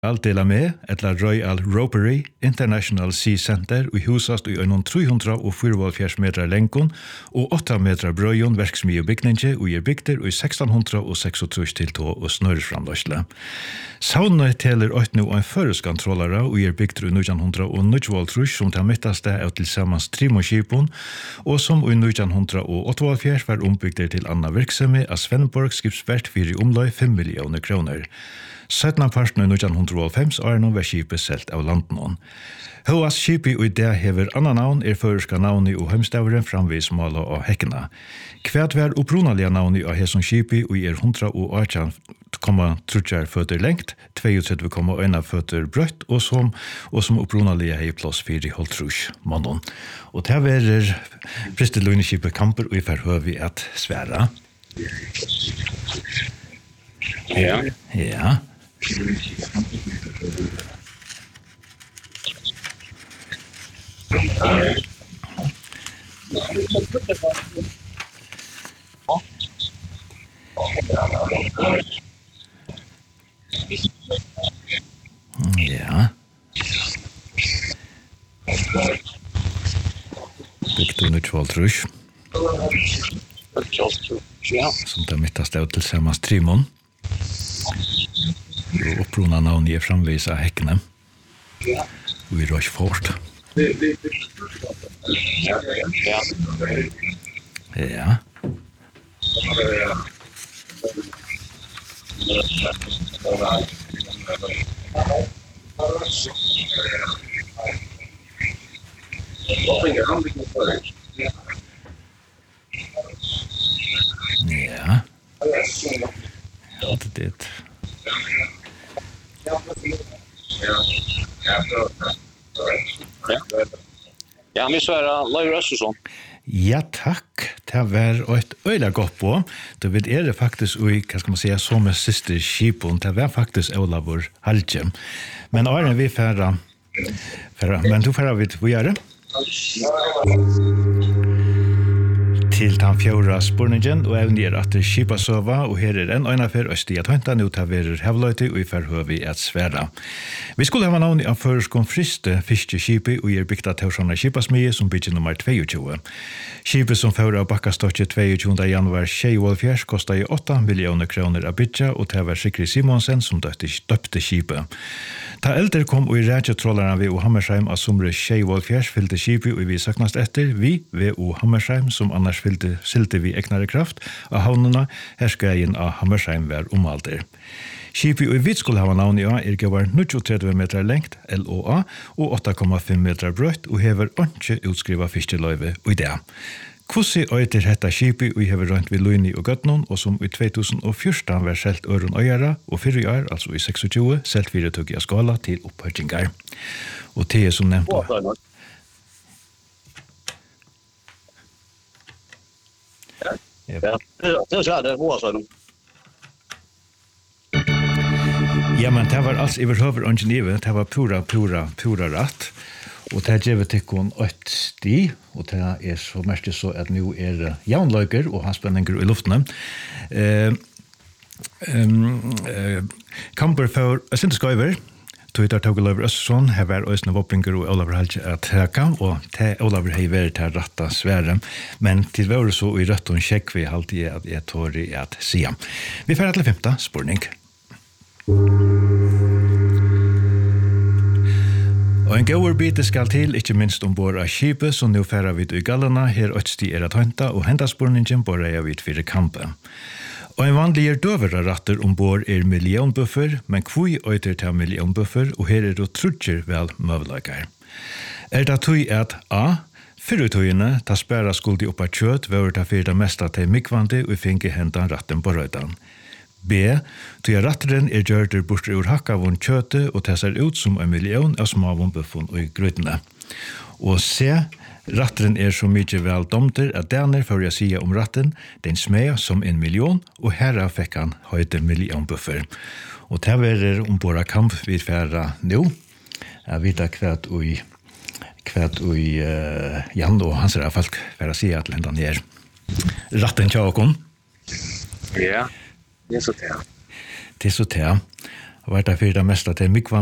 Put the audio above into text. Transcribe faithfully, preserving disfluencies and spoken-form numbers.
Aldela med, etla Royal Ropery International Sea Center og husast i en tre hundre fyrtiofyra meter lenkon og åtta meter brøyon verksmye bygninge og er bygder i sexton seksogtrýss til to og snøresframløsle. Sauna teler åt nu en føreskontrollere og er bygder i nitjan níggjuogtrýss som tar mittaste av tilsammans trimoskipon og som i nitjan áttaogfjøruti var ombygder til anna virksomhet av Svenborg skipsvert fyrir omløy fem millioner kroner. syttende parten i nitjan hálvfems årene var skipet selt av landen. Høas skipet i det hever annan navn er føreska navni og heimstaveren framvis måla og hekkena. Kvært var opprunalige navni av hesson skipet og er hundra og artjan komma trutjar føtter lengt, treogtretti komma ein føtter brøtt og som og som opprunalige hei plass fyrir halvtrúss mannon. Og det var Bristol Luneskipet Kamper og i forhøvi at sværa. Ja. Ja. Ja. Bygd under tjugotrýss. Ja. Som det mittast av tilsammans trimon. Og oppruna navn er framvis av hekkene. Og i Rochefort. Ja. Ja. Ja, det er det. Ja, vi sværa Leif Østersson. Ja, takk. Det var et øyla godt på. Det vet er det faktisk, og hva skal man si, som er siste skipon, det var faktisk Olavur Haljem. Men åren vi færre, færre, men du færre vi vi gjøre? Til den fjorda spurningen, og evn er at skipa sova, og her er en øyna for øst i at hønta nå ta verer hevløyti, og i forhøver vi et sværa. Vi skulle ha navn av føreskon friste fiskeskipi, og er bygd av Taursjana skipasmie som bygge nummer tjueto. Skipet som fører av bakkastokje tjueogtjuende januar tjueogfjørs kostet i åtta millioner kroner av bygge, og det var Sikri Simonsen som døpte skipet. Ta eldre kom og i rætjetrollerne ved O Hammersheim av somre tjueogfjørs fylte skipet, og vi saknast etter vi ved O Hammersheim som annars fylte silte vi eknare kraft av havnene, her skal jeg inn av Hammersheim være omalder. Skipet i vidt skulle ha navn i A er gavar trettio meter lengt, L O A, og åtta komma fem meter brøtt, og hever ikke utskriva fiskeløyve i det. Hvordan øyter dette skipet og hever rønt ved Luyni og Gøtnon, og som i tjuetusenfjorten var selt øren øyere, og fyrre år, altså i tjueseks, selt fire tugge av skala til opphøringar. Og det er som nevnt. Ja, det er så det var så. Ja, men det var altså overhøver ingeniøver, det var pura, pura, pura rett. Og det gjør til kun åtte sti, og det er så mest så at nå er jaunløyker og hanspenninger i luftene. Eh, um, eh, Kamper for Sinterskøyver, Twitter tog Olav Østersson, her var Østene Voppinger og Olav Halje at heka, og til Olav har vært til retta svære, men til vi var så i rødt og sjekk vi alltid at jeg tår i at sida. Vi får til femte spurning. Og en gauur bite skal til, ikke minst ombord av skipet, så nå færer vi i gallene, her åttsti er at henta, og hendaspurningen bare er vi fire kampe. Og en vanlig er døvere ratter ombord er millionbuffer, men kvui øyter til millionbuffer, og her er det trutjer vel møvlager. Er det tøy at A, fyrretøyene, ta spæra skuldi oppa kjøt, var det fyrir det meste til mikvande, og finke hendan ratten på røydan. B. Tøy ratteren er gjørter bortre ur hakkavun kjøte, og det ser ut som en million av smavun buffun og grøydene. Og C. Ratteren er så mykje vel domter at denne får jeg sige om ratten, den smed som en million, og herra fikk han høyde millionbuffer. Og det var ombord kamp vi færre nå. Jeg vet kvært og kvært og uh, Jan og hans er folk for å si at den er ratten tjåkon. Ja, det er så det. Det er så det. var det för det mesta till mycket